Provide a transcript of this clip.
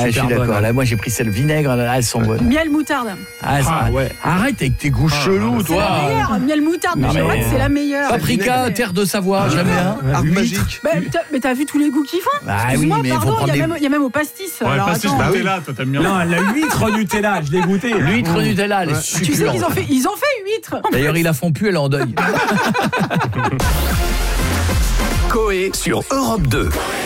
je suis d'accord. bonnes. Là, moi, j'ai pris celle vinaigre. Là, elles sont bonnes. Miel moutarde. Ouais. Arrête avec tes goûts chelous, C'est la toi. meilleure. Miel moutarde, mais Non, je crois mais- que c'est la meilleure. Paprika, terre de Savoie, j'aime bien. Arbre magique. Mais t'as vu tous les goûts qu'ils font? Ah oui, Excuse-moi, mais il faut pardon, prendre il y a même au pastis. Ouais, Alors, pastis attends. Nutella, toi t'aimes bien. Non, la huître Nutella, je l'ai goûté. L'huître Nutella, elle est Tu sais succulente. qu'ils ont fait huître. D'ailleurs, ils la font plus, elle est en deuil. Coé sur Europe 2.